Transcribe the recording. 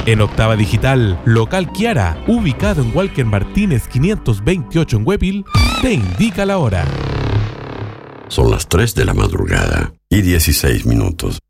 En Octava Digital, local Kiara, ubicado en Walker Martínez 528 en Huepil, te indica la hora. Son las 3 de la madrugada y 16 minutos.